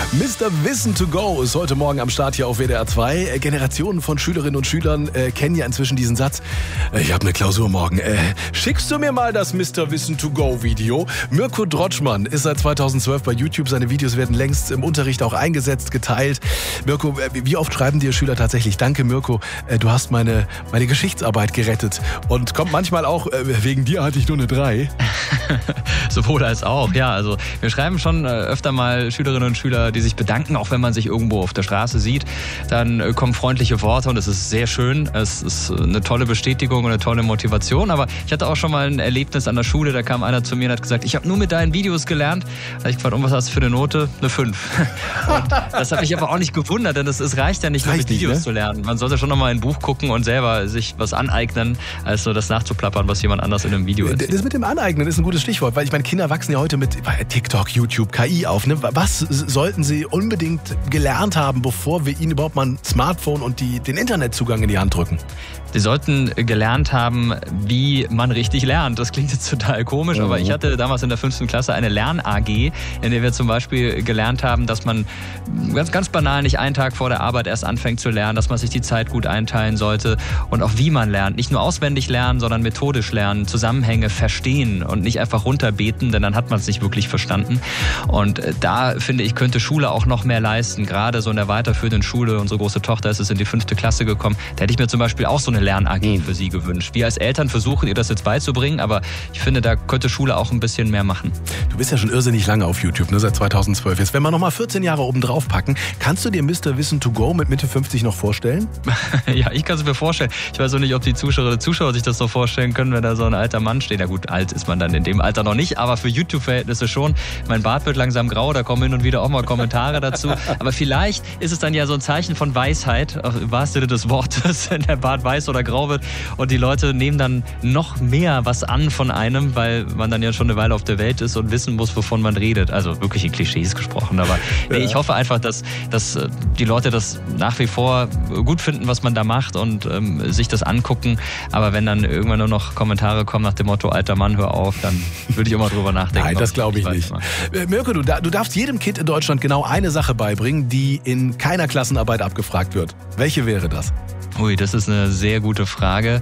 Mr. Wissen to go ist heute Morgen am Start hier auf WDR 2. Generationen von Schülerinnen und Schülern kennen ja inzwischen diesen Satz. Ich habe eine Klausur morgen. Schickst du mir mal das Mr. Wissen to go Video? Mirko Drotschmann ist seit 2012 bei YouTube. Seine Videos werden längst im Unterricht auch eingesetzt, geteilt. Mirko, wie oft schreiben dir Schüler tatsächlich: Danke Mirko, du hast meine Geschichtsarbeit gerettet. Und kommt manchmal auch, wegen dir hatte ich nur eine 3. Sowohl als auch, ja. Also wir schreiben schon öfter mal Schülerinnen und Schüler, die sich bedanken, auch wenn man sich irgendwo auf der Straße sieht. Dann kommen freundliche Worte und es ist sehr schön. Es ist eine tolle Bestätigung und eine tolle Motivation. Aber ich hatte auch schon mal ein Erlebnis an der Schule, da kam einer zu mir und hat gesagt, ich habe nur mit deinen Videos gelernt. Da habe ich gefragt, was hast du für eine Note? Eine 5. Und das hat mich aber auch nicht gewundert, denn es reicht ja nicht nur mit Videos zu lernen. Man sollte schon nochmal in ein Buch gucken und selber sich was aneignen, als so das nachzuplappern, was jemand anders in einem Video erzählt. Das mit dem Aneignen ist ein gutes Stichwort, weil ich meine, Kinder wachsen ja heute mit TikTok, YouTube, KI auf. Ne? Was sollten sie unbedingt gelernt haben, bevor wir ihnen überhaupt mal ein Smartphone und den Internetzugang in die Hand drücken? Sie sollten gelernt haben, wie man richtig lernt. Das klingt jetzt total komisch, aber ich hatte damals in der 5. Klasse eine Lern-AG, in der wir zum Beispiel gelernt haben, dass man ganz banal nicht einen Tag vor der Arbeit erst anfängt zu lernen, dass man sich die Zeit gut einteilen sollte und auch wie man lernt. Nicht nur auswendig lernen, sondern methodisch lernen, Zusammenhänge verstehen und nicht einfach runterbeten, denn dann hat man es nicht wirklich verstanden. Und da, finde ich, könnte Schule auch noch mehr leisten. Gerade so in der weiterführenden Schule, unsere große Tochter ist in die 5. Klasse gekommen, da hätte ich mir zum Beispiel auch so eine Lern-AG für sie gewünscht. Wir als Eltern versuchen, ihr das jetzt beizubringen, aber ich finde, da könnte Schule auch ein bisschen mehr machen. Du bist ja schon irrsinnig lange auf YouTube, ne, seit 2012. Jetzt, wenn wir nochmal 14 Jahre oben drauf packen, kannst du dir Mr. Wissen to go mit Mitte 50 noch vorstellen? Ja, ich kann es mir vorstellen. Ich weiß auch nicht, ob die Zuschauerinnen und Zuschauer sich das noch vorstellen können, wenn da so ein alter Mann steht. Ja gut, alt ist man dann in dem Alter noch nicht, aber für YouTube-Verhältnisse schon. Mein Bart wird langsam grau, da kommen hin und wieder auch mal Kommentare dazu. Aber vielleicht ist es dann ja so ein Zeichen von Weisheit, im wahrsten Sinne des Wortes, wenn der Bart weiß oder grau wird und die Leute nehmen dann noch mehr was an von einem, weil man dann ja schon eine Weile auf der Welt ist und wissen muss, wovon man redet. Also wirklich in Klischees gesprochen, aber nee, ich hoffe einfach, dass die Leute das nach wie vor gut finden, was man da macht und sich das angucken. Aber wenn dann irgendwann nur noch Kommentare kommen nach dem Motto, alter Mann, hör auf, dann würde ich immer drüber nachdenken. Nein, das glaube ich nicht. Mirko, du darfst jedem Kind in Deutschland genau eine Sache beibringen, die in keiner Klassenarbeit abgefragt wird. Welche wäre das? Ui, das ist eine sehr gute Frage.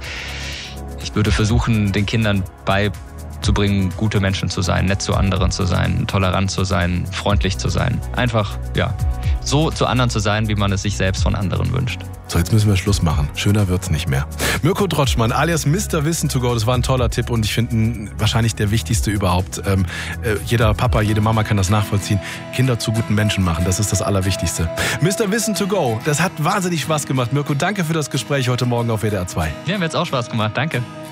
Ich würde versuchen, den Kindern beizubringen, gute Menschen zu sein, nett zu anderen zu sein, tolerant zu sein, freundlich zu sein. Einfach, ja, so zu anderen zu sein, wie man es sich selbst von anderen wünscht. So, jetzt müssen wir Schluss machen. Schöner wird's nicht mehr. Mirko Drotschmann, alias Mr. Wissen to go, das war ein toller Tipp und ich finde wahrscheinlich der wichtigste überhaupt. Jeder Papa, jede Mama kann das nachvollziehen. Kinder zu guten Menschen machen, das ist das Allerwichtigste. Mr. Wissen to go, das hat wahnsinnig Spaß gemacht. Mirko, danke für das Gespräch heute Morgen auf WDR 2. Ja, mir hat's auch Spaß gemacht. Danke.